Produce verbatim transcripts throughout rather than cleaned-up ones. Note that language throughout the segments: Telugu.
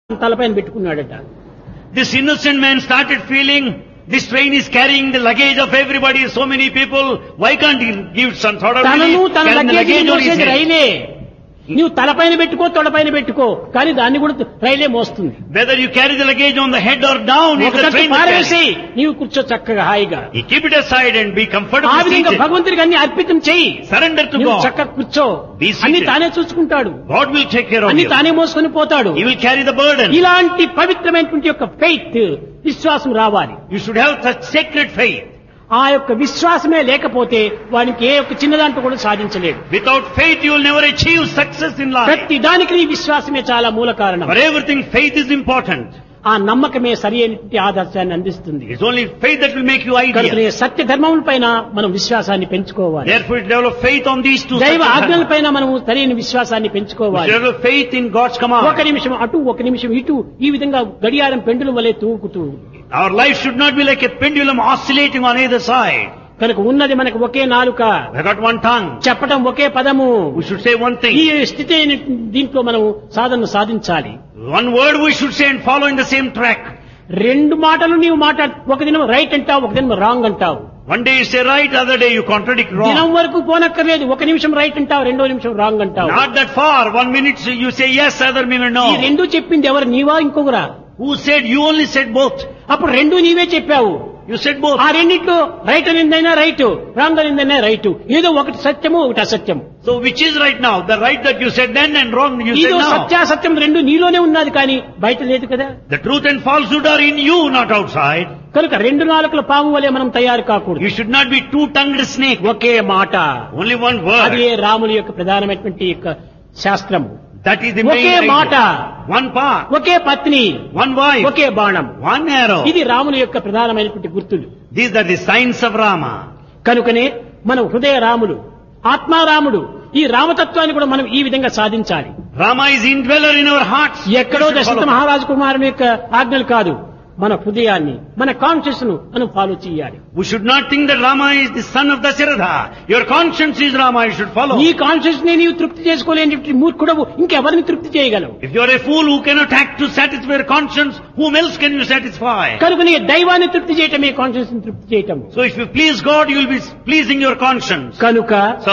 తలపైన పెట్టుకున్నాడట. This innocent man started feeling this train is carrying the luggage of everybody, so many people. Why can't he give some sort of తనను relief? తన Carrying the luggage luggage on his మోసేది head. రైలే. నువ్వు తలపైన పెట్టుకో తొడపైన పెట్టుకో కానీ దాన్ని కూడా రైలే మోస్తుంది. Whether you carry the luggage on the head or down, it's the ఒకటంతా train that పారేసి carries. నీవు కూర్చో చక్కగా హాయిగా. You keep it aside and be ఆ comfortable విధంగా seated. భగవంతుడికి అన్ని అర్పితం చెయ్యి. Surrender to నువ్వు God. చక్కగా కూర్చో. Be seated. అన్ని తానే చూసుకుంటాడు. God will take care of అన్ని you. తానే మోసుకొని పోతాడు. He will carry the burden. ఇలాంటి పవిత్రమైనటువంటి యొక్క ఫెయిత్ విశ్వాసం రావాలి. You should have such sacred faith. ఆ యొక్క విశ్వాసమే లేకపోతే వానికి ఏ ఒక్క చిన్నదాంట్లో కూడా సాధించలేడు. Without faith, you will never achieve success in life. ప్రతి దానికి నీ విశ్వాసమే చాలా మూల కారణం. For everything, faith is important. ఆ నమ్మకమే సరి అయినటువంటి ఆదర్శాన్ని అందిస్తుంది. It's only faith that will make you కనుకనే ideal. సత్య ధర్మముల పైన మనం విశ్వాసాన్ని పెంచుకోవాలి. Therefore, develop faith on these two. దైవ such ఆజ్ఞల dharma. పైన మనము సరైన విశ్వాసాన్ని We పెంచుకోవాలి. should develop faith in God's command. ఒక నిమిషం అటు ఒక నిమిషం ఇటు ఈ విధంగా గడియారం పెండుల వలె తూగుతూ Our life should not be like a pendulum oscillating on either side. కనుక ఉన్నది మనకు ఒకే నాలుక, We got one tongue. చెప్పటం ఒకే పదము. We should say one ఈ thing. స్థితి అయిన దీంట్లో మనం సాధన సాధించాలి. One word we should say and follow in the same track. రెండు మాటలు నీవు మాట్లాడు, ఒక దినం రైట్ అంటావు, ఒక దినం రాంగ్ అంటావు. One day you say right, other day you contradict దినం wrong. వరకు పోనక్కర్లేదు, ఒక నిమిషం రైట్ అంటావు, రెండో నిమిషం రాంగ్ అంటావు. Not that far. One minute you say yes, other minute ఈ no. రెండు చెప్పింది ఎవరు, నీవా ఇంకొకరా? Who said? You only said both. అప్పుడు రెండు నీవే చెప్పావు. You said both. ఆ రెండిట్లో రైట్ అనిందైనా రైట్, రాంగ్ అనిందైనా రైట్. ఏదో ఒకటి సత్యము ఒకటి అసత్యం. So which is right now? The right that you said then and wrong you said ఇదో now. సత్యాసత్యం రెండు నీలోనే ఉన్నది కానీ బయట లేదు కదా. The truth and falsehood are in you, not outside. కనుక రెండు నాలుకల పాము వలె మనం తయారు కాకూడదు. You should not be two-tongued snake. ఒకే మాట, Only one అది word. రాముని యొక్క ప్రధానమైనటువంటి యొక్క శాస్త్రము. That is the okay main మాట, idea. One path, ఒకే పత్ని, one wife, ఒకే బాణం. one arrow. ఇది రాముని యొక్క ప్రధానమైనటువంటి గుర్తులు. These are the signs of Rama. కనుకనే మనం హృదయ రాముడు, ఆత్మారాముడు, ఈ రామతత్వాన్ని కూడా మనం ఈ విధంగా సాధించాలి. Rama is indweller in our hearts. ఎక్కడో We should దశరథ follow. మహారాజు కుమారుని యొక్క ఆజ్ఞలు కాదు, మన హృదయాన్ని, మన కాన్షియస్ ను మనం ఫాలో చేయాలి. We should not think that Rama is the son of Dasharatha. Your conscience is Rama, you should follow. నీ కాన్షియస్ ని నీవు తృప్తి చేసుకోలేని మూర్ఖుడవు ఇంకెవరిని తృప్తి చేయగలవు? If you are a fool who cannot act to satisfy your conscience, whom else can you satisfy? కనుక నీ దైవాన్ని తృప్తి చేయటమే కాన్షియస్ ని తృప్తి చేయటం. So if you please God, you will be pleasing your conscience. కనుక So,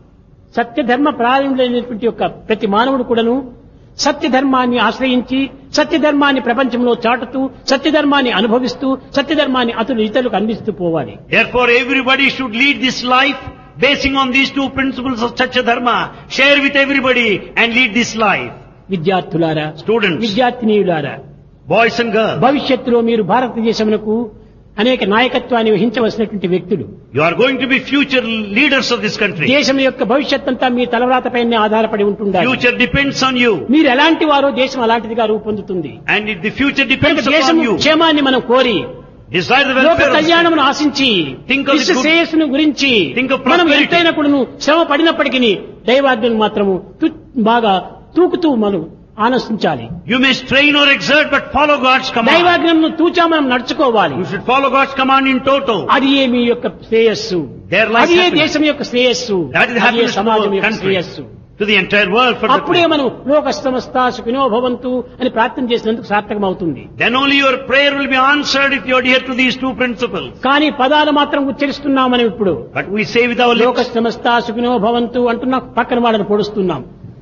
సత్యధర్మ ప్రారంభమైనటువంటి యొక్క ప్రతి మానవుడు కూడాను సత్యధర్మాన్ని ఆశ్రయించి సత్యధర్మాన్ని ప్రపంచంలో చాటుతూ సత్యధర్మాన్ని అనుభవిస్తూ సత్యధర్మాన్ని అతను ఇతరులకు అందిస్తూ పోవాలి. therefore everybody should lead this life basing on these two principles of Satya Dharma. Share with everybody and lead this life. విద్యార్థులారా, Students, విద్యార్థినీయులారా, boys and girls, భవిష్యత్తులో మీరు భారతదేశమునకు అనేక నాయకత్వాన్ని వహించవలసినటువంటి వ్యక్తులు. you are going to be future leaders of this country. దేశం యొక్క భవిష్యత్ అంతా మీ తలరాతపైనే ఆధారపడి ఉంటుండాలి. Future depends on you. మీరు ఎలాంటి వారో దేశం అలాంటిదిగా రూపొందుతుంది. And if the future కనుక depends దేశం upon you. క్షేమాన్ని మనం కోరి Desire the లోక welfare of కళ్యాణమును ఆశించి Think of the విశ్వ good- శ్రేయస్సును గురించి Think of మనం prosperity. ఎంతైనా కూడాను శ్రమ పడినప్పటికీ దైవాజ్ఞను మాత్రము తు- బాగా తూకుతూ మనం ఆనందించాలి. You may strain or exert, but follow God's command. దైవాజ్ఞను తూచా మనం నడుచుకోవాలి. You should follow God's command in toto. అది ఏ మీ యొక్క శ్రేయస్సు, Their life అది ఏ happiness. దేశం యొక్క శ్రేయస్సు, That is అది ఏ happiness to the సమాజం whole యొక్క country, శ్రేయస్సు. to the entire world. For the అప్పుడే people. మనం లోక సమస్త సుఖినో భవంతు అని ప్రార్థన చేసినందుకు సార్థకం అవుతుంది. Then only your prayer will be answered if you adhere to these two principles. కానీ పదాలు మాత్రం ఉచ్చరిస్తున్నాం మనం ఇప్పుడు. But we say with our లోక lips, సమస్త సుఖినో భవంతు అంటున్నాం, పక్కన వాళ్ళని పొడుస్తున్నాం.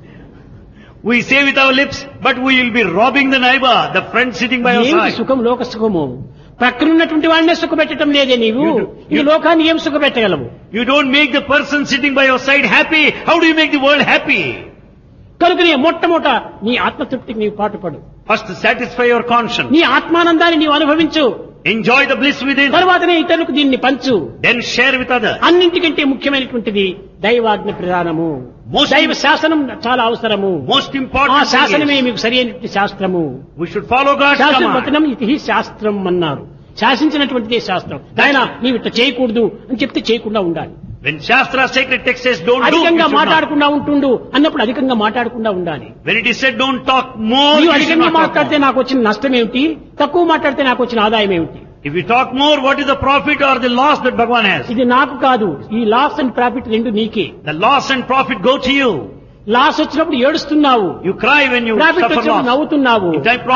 we say with our lips, but we will be robbing the neighbor, the friend sitting by your ఏమిటి side. సుఖం, లోక సుఖము? పక్కనున్నటువంటి వాడినే సుఖపెట్టడం లేదే నీవు. You do- ఈ you- లోకాన్ని ఏం సుఖపెట్టగలవు? You don't make the person sitting by your side happy. How do you make the world happy? కనుక నీ మొట్టమొదట నీ ఆత్మతృప్తికి నీవు పాటుపడు. First, satisfy your conscience. నీ ఆత్మానందాన్ని నీవు అనుభవించు. Enjoy the bliss within. తర్వాతనే ఇతరులకు దీన్ని పంచు. Then share with others. అన్నింటికంటే ముఖ్యమైనటువంటిది దైవాజ్ఞ ప్రధానము. Most- దైవ శాసనం చాలా అవసరము. Most ఆ important thing శాసనమే is, మీకు సరి అయినటువంటి శాస్త్రము. we should follow God's శాస్త్రం command. వచనం ఇది శాస్త్రం అన్నారు. శాసించినటువంటిదే శాస్త్రం. ఆయన నీవు ఇట్లా చేయకూడదు అని చెప్తే చేయకుండా ఉండాలి. When Shastra sacred text says don't do, you అధికంగా should not. మాట్లాడకుండా ఉంటుండు అన్నప్పుడు అధికంగా మాట్లాడకుండా ఉండాలి. When it is said don't talk more, నీవు you should అధికంగా not talk మాట్లాడితే more. నాకు వచ్చిన నష్టం ఏమిటి, తక్కువ మాట్లాడితే నాకు వచ్చిన ఆదాయం ఏమిటి? If you talk more, what is the profit or the loss that Bhagavan has? ఇది నాకు కాదు, ఈ లాస్ అండ్ ప్రాఫిట్ రెండు నీకే. The loss and profit go to you. Loss వచ్చినప్పుడు ఏడుస్తున్నావు, You cry when you profit suffer వచ్చినప్పుడు loss. నవ్వుతున్నావు. If time